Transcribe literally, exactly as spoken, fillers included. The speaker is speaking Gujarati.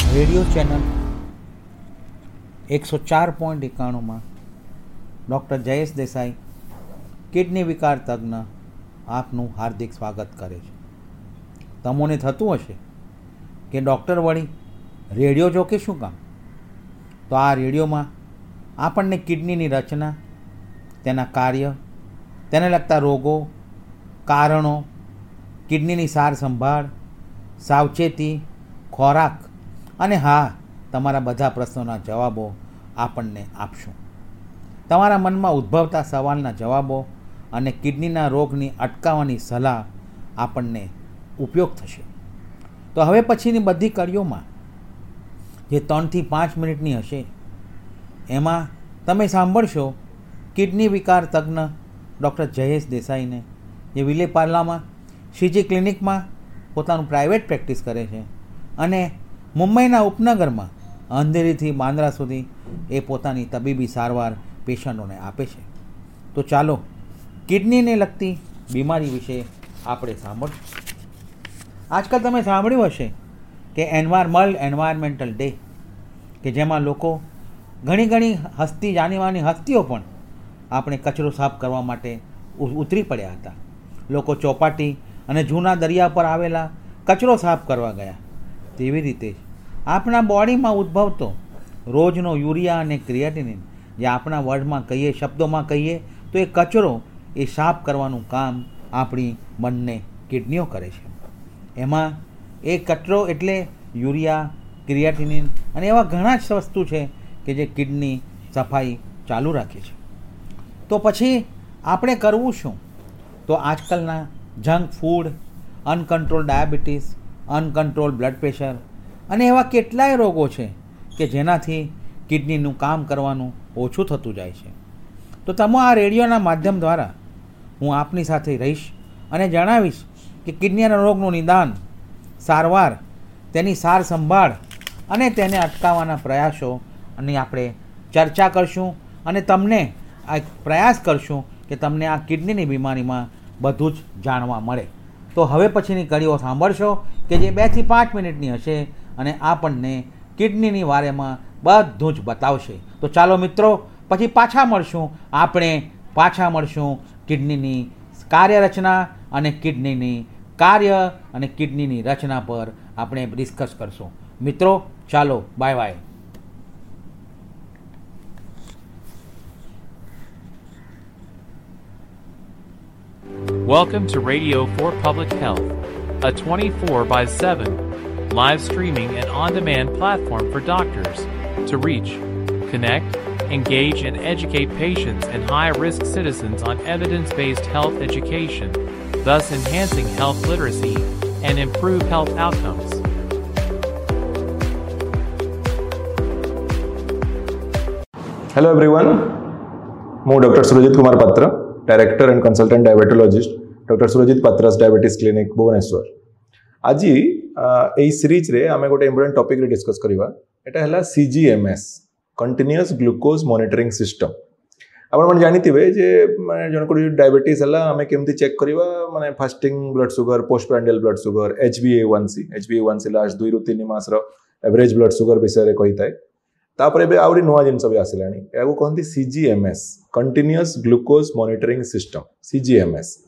રેડિયો ચેનલ એકસો ચાર point એકાણુંમાં doctor Jayesh Desai, kidney વિકાર તજ્ઞ, આપનું હાર્દિક સ્વાગત કરે છે. તમોને થતું હશે કે ડૉક્ટર વળી રેડિયો જો કે શું કામ? તો આ રેડિયોમાં આપણને કિડનીની રચના, તેના કાર્ય, તેને લગતા રોગો, કારણો, કિડનીની સાર સંભાળ, સાવચેતી, ખોરાક અને હા, તમારા બધા પ્રશ્નોના જવાબો આપણને આપશું. તમારા મનમાં ઉદ્ભવતા સવાલના જવાબો અને કિડનીના રોગની અટકાવવાની સલાહ આપણને ઉપયોગ થશે. તો હવે પછીની બધી કડીઓમાં જે ત્રણથી પાંચ મિનિટની હશે, એમાં તમે સાંભળશો કિડની વિકાર તજ્ઞ ડૉક્ટર જયેશ દેસાઈને, જે વિલેપાર્લામાં સીજી ક્લિનિકમાં પોતાનું પ્રાઇવેટ પ્રેક્ટિસ કરે છે અને મુંબઈના ઉપનગરમાં અંધેરીથી બાંદ્રા સુધી એ પોતાની તબીબી સારવાર પેશન્ટોને આપે છે. તો ચાલો કિડનીને લગતી બીમારી વિશે આપણે સાંભળશું. આજકાલ તમે સાંભળ્યું હશે કે એન્વાયરમલ એન્વાયરમેન્ટલ ડે, કે જેમાં લોકો ઘણી ઘણી હસ્તી જાણીવાની હસ્તીઓ પણ આપણે કચરો સાફ કરવા માટે ઉતરી પડ્યા હતા. લોકો ચોપાટી અને જૂના દરિયા પર આવેલા કચરો સાફ કરવા ગયા. તેવી રીતે આપણા બોડીમાં ઉદ્ભવતો રોજનો યુરિયા અને ક્રિએટિનિન, જે આપણા વર્ડમાં કહીએ, શબ્દોમાં કહીએ તો એ કચરો એ સાફ કરવાનું કામ આપણી બંને કિડનીઓ કરે છે. એમાં એ કચરો એટલે યુરિયા, ક્રિએટિનિન અને એવા ઘણા જ વસ્તુ છે કે જે કિડની સફાઈ ચાલુ રાખે છે. તો પછી આપણે કરવું શું? તો આજકાલના junk food, uncontrol diabetes, uncontrol blood pressure અને એવા કેટલાય રોગો છે કે જેનાથી કિડનીનું કામ કરવાનું ઓછું થતું જાય છે. તો તમે આ રેડિયોના માધ્યમ દ્વારા હું આપની સાથે રહીશ અને જણાવીશ કે કિડનીના રોગનું નિદાન, સારવાર, તેની સાર સંભાળ અને તેને અટકાવવાના પ્રયાસો અને આપણે ચર્ચા કરશું અને તમને આ પ્રયાસ કરશું કે તમને આ કિડનીની બીમારીમાં બધું જ જાણવા મળે. તો હવે પછીની કડીઓ સાંભળશો કે જે બેથી પાંચ મિનિટની હશે અને આપણને કિડનીની વારેમાં બધું જ બતાવશે. તો ચાલો મિત્રો, પછી પાછા મળશું. આપણે પાછા મળશું કિડનીની કાર્યરચના અને કિડનીની કાર્ય અને કિડનીની રચના પર આપણે ડિસ્કસ કરશું. મિત્રો ચાલો, bye bye. Welcome to Radio for Public Health, a twenty-four by seven live streaming and on-demand platform for doctors to reach, connect, engage, and educate patients and high-risk citizens on evidence-based health education, thus enhancing health literacy and improve health outcomes. Hello everyone, હું ડૉક્ટર સુરજીત કુમાર પાત્ર, director and consultant diabetologist, doctor Surjit ପାତ୍ରାସ୍ diabetes clinic Bhubaneswar. ଆଜି ଏଇ ସିରିଜ୍ରେ ଆମେ ଗୋଟେ ଇମ୍ପୋର୍ଟାଣ୍ଟ ଟପିକ୍ରେ ଡିସ୍କସ୍ କରିବା. ଏଇଟା ହେଲା C G M S, continuous glucose monitoring system. ଆପଣମାନେ ଜାଣିଥିବେ ଯେ ମାନେ ଜଣଙ୍କର ଯଦି ଡାଇବେଟିସ୍ ହେଲା ଆମେ କେମିତି ଚେକ୍ କରିବା, ମାନେ fasting blood sugar, post ପ୍ରାଣ୍ଡିଆଲ୍ blood sugar, H B ଏ ୱାନ୍ ସି. ଏଚ୍ ବି ଏ ୱାନ୍ ସି ଲାଷ୍ଟ ଦୁଇରୁ ତିନି ମାସର ଏଭରେଜ୍ ବ୍ଲଡ୍ ସୁଗର ବିଷୟରେ କହିଥାଏ. ତାପରେ ଏବେ ଆହୁରି ନୂଆ ଜିନିଷ ବି ଆସିଲାଣି, ଏହାକୁ କହନ୍ତି C G M S, continuous glucose monitoring system, C G M S.